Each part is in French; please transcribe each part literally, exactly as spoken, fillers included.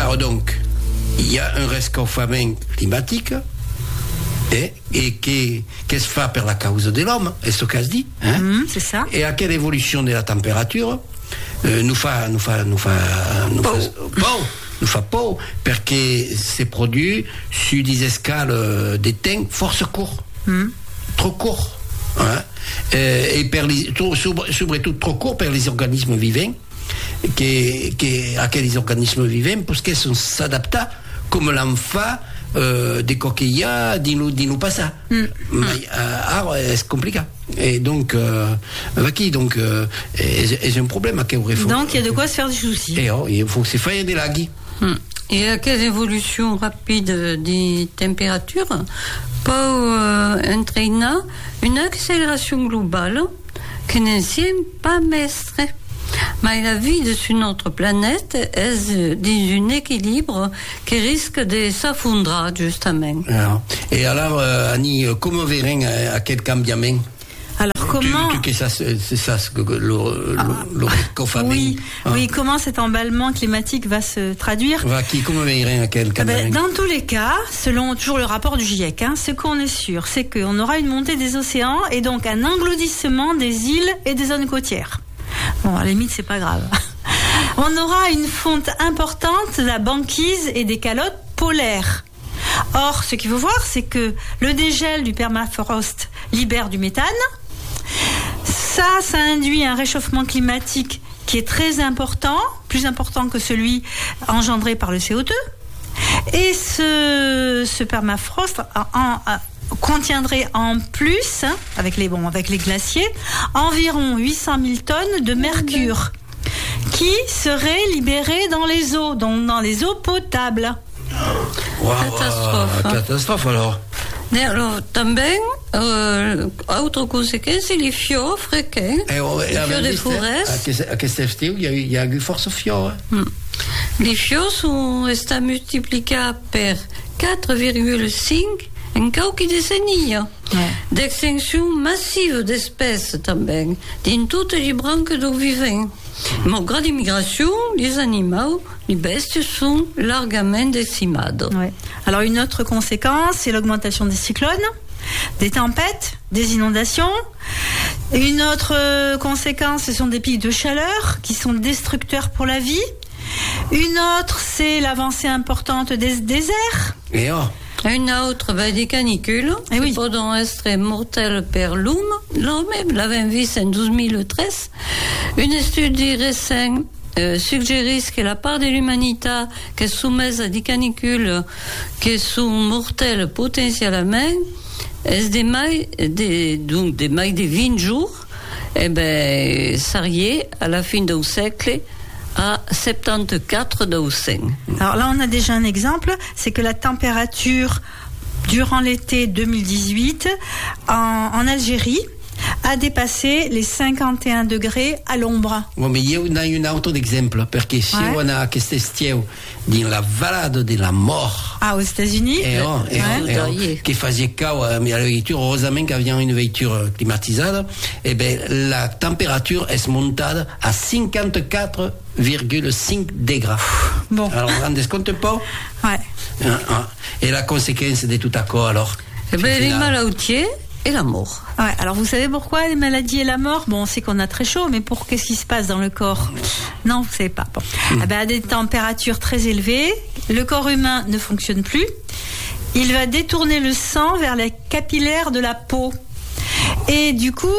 Alors donc, il y a un réchauffement climatique et, et qui, qui se fait par la cause de l'homme, et ce qu'on se dit. Hein? Mmh, c'est ça. Et à quelle évolution de la température euh, nous fait nous fa, nous fa, nous fa, bon, nous fa pas, parce que c'est produit sur des escales euh, des temps force court, mmh. trop court. Hein? Euh, et per les, tout, surtout trop court pour les organismes vivants, qui, qui, à quels organismes vivants, parce qu'ils sont s'adaptés comme l'enfant euh, des coquillas di nous, di nous passa. Mm. Mais alors, c'est compliqué. Et donc, euh, qui donc, euh, c'est un problème à quel réforme. Donc, il y a de quoi se faire des soucis. Et oh, il faut que c'est faire des lags. Mm. Et à quelle évolution rapide des températures peut euh, entraîner une accélération globale qui n'est pas maître. Mais la vie sur notre planète est dans un équilibre qui risque de s'effondrer, justement. Alors, et alors, euh, Annie, comment verrez à, à quel changement? Alors comment tu, tu, ça, c'est ça ce que le, ah, le, le oui, hein? oui, comment cet emballement climatique va se traduire? Va qui comment verrez à quel ah ben, dans tous les cas, selon toujours le rapport du GIEC, hein, ce qu'on est sûr, c'est qu'on aura une montée des océans et donc un engloutissement des îles et des zones côtières. Bon, à la limite, c'est pas grave. On aura une fonte importante de la banquise et des calottes polaires. Or, ce qu'il faut voir, c'est que le dégel du permafrost libère du méthane. Ça, ça induit un réchauffement climatique qui est très important, plus important que celui engendré par le C O deux. Et ce, ce permafrost en, en, contiendrait en plus, hein, avec les bon, avec les glaciers, environ huit cent mille tonnes de mercure qui seraient libérées dans les eaux, donc dans les eaux potables. Wow, catastrophe. Uh, catastrophe alors. E allora, também, uh, altra conséquence, les fiors fréquents, les fiors de forêt. À quest estiu, il y a eu, il y a eu force fiors. Hmm. Les fiors sont restés multipliés par quatre virgule cinq en quelques décennies. Ouais. D'extinction massive d'espèces também, dans toutes les branches d'eau vivant. Malgré l'immigration, les animaux, les bestes sont largement décimés. Ouais. Alors une autre conséquence, c'est l'augmentation des cyclones, des tempêtes, des inondations. Une autre conséquence, ce sont des pics de chaleur qui sont destructeurs pour la vie. Une autre, c'est l'avancée importante des déserts. Et oh. Une autre, ben, des canicules, eh oui. qui peuvent être mortelles per l'homme. L'homme l'avait vu en douze mille treize. Une étude récente euh, suggère que la part de l'humanité qui est soumise à des canicules qui sont mortelles potentiellement est des mailles, des, donc des mailles de vingt jours, et ben, ça y est, à la fin du siècle, à soixante-quatorze degrés. Alors là, on a déjà un exemple, c'est que la température durant l'été deux mille dix-huit en, en Algérie a dépassé les cinquante et un degrés à l'ombre. Bon, mais il y a un autre exemple, parce que si ouais. on a questo estiu dans la vallée de la mort. Ah, aux États-Unis. Et on, et on, et on, qui faisait chaos, mais à la voiture, heureusement qu'il y avait une voiture climatisée, et ben, la température est montée à cinquante-quatre virgule cinq degrés. Bon. Alors, on ne compte pas. Ouais. Et la conséquence de tout accord, alors? Eh ben, les maladies et la mort. Ouais, alors vous savez pourquoi les maladies et la mort? Bon, on sait qu'on a très chaud, mais pour qu'est-ce qui se passe dans le corps? Non, vous savez pas. Bon. Mm. Eh ben, à des températures très élevées, le corps humain ne fonctionne plus. Il va détourner le sang vers les capillaires de la peau. Et du coup,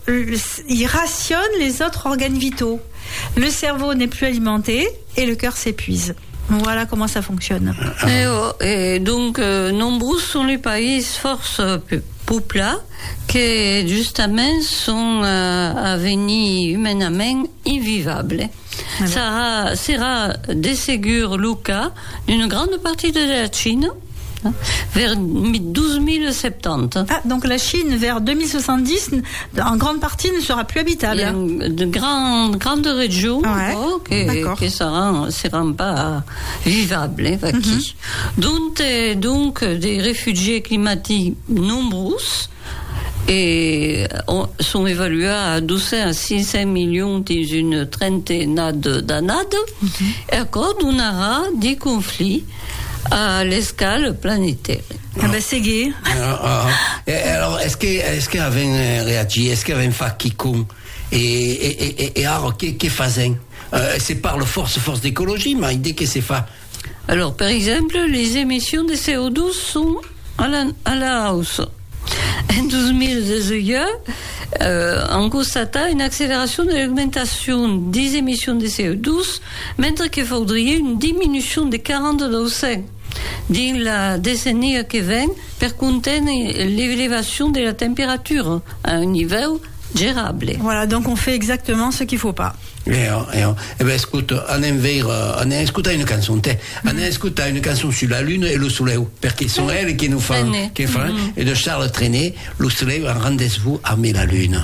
il rationne les autres organes vitaux. Le cerveau n'est plus alimenté et le cœur s'épuise. Voilà comment ça fonctionne. Et, oh, et donc, euh, nombreux sont les pays force peuplés qui, justement, sont euh, à venir humainement invivables. Ah ça sera de ségur le cas d'une grande partie de la Chine, hein, vers douze mille soixante-dix. Ah, donc la Chine, vers deux mille soixante-dix, en grande partie ne sera plus habitable. Il y a de grandes, grandes régions ouais, oh, qui ne seront, seront pas vivables. Hein, mm-hmm. donc, donc, des réfugiés climatiques nombreux et on, sont évalués à douze à six cents millions dans une trentaine d'années. Mm-hmm. Et encore, on aura des conflits à l'escale planétaire. Ah ben c'est gai. Alors, alors est-ce que est-ce qu'il avait réagi, est-ce qu'il avait fait quiconque et et et et alors qu'est faisait euh, c'est par le force force d'écologie, mais idée que c'est fait. Alors par exemple, les émissions de C O deux sont à la à la hausse. En deux mille dix-huit, euh, on constate une accélération de l'augmentation des émissions de C O deux, mentre qu'il faudrait une diminution de quarante pour cent dans la décennie qui vient pour contenir l'élévation de la température à un niveau gérable. Voilà, donc on fait exactement ce qu'il ne faut pas. Eh, eh, eh ben, écoute, on a, on a écouté une chanson, on a écouté une chanson sur la Lune et le Soleil, parce qu'ils sont elles qui nous font, qui font, mm-hmm. et de Charles Trenet, le Soleil, en rendez-vous armé la Lune.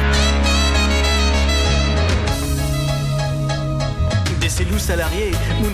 Des cellules salariés.